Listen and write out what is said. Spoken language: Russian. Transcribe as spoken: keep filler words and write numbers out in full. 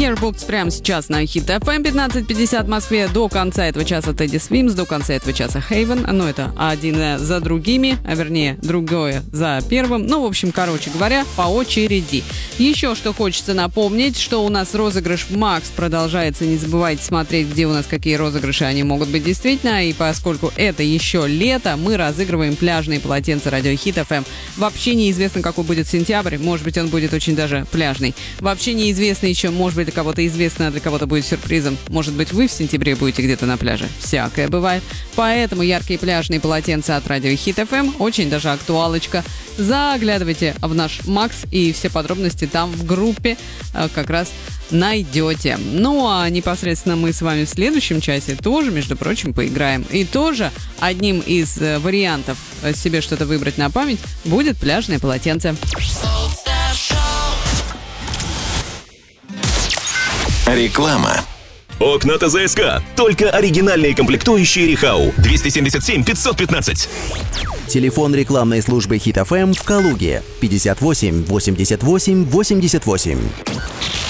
Gearbox прямо сейчас на Хит эф эм. пятнадцать пятьдесят в Москве. До конца этого часа Teddy Swims, до конца этого часа Haven. Ну, это один за другими, а вернее, другое за первым. Ну, в общем, короче говоря, по очереди. Еще что хочется напомнить, что у нас розыгрыш Макс продолжается. Не забывайте смотреть, где у нас какие розыгрыши они могут быть действительно. И поскольку это еще лето, мы разыгрываем пляжные полотенца радио Хит эф эм. Вообще неизвестно, какой будет сентябрь. Может быть, он будет очень даже пляжный. Вообще неизвестно еще, может быть, для кого-то известно, а для кого-то будет сюрпризом. Может быть, вы в сентябре будете где-то на пляже. Всякое бывает. Поэтому яркие пляжные полотенца от радио Хит эф эм очень даже актуалочка. Заглядывайте в наш Макс, и все подробности там в группе как раз найдете. Ну а непосредственно мы с вами в следующем часе тоже, между прочим, поиграем. И тоже одним из вариантов себе что-то выбрать на память будет пляжное полотенце. Реклама. Окна ТЗСК. Только оригинальные комплектующие Рихау. двести семьдесят семь пятьсот пятнадцать. Телефон рекламной службы Хит эф эм в Калуге. пятьдесят восемь восемьдесят восемь восемьдесят восемь.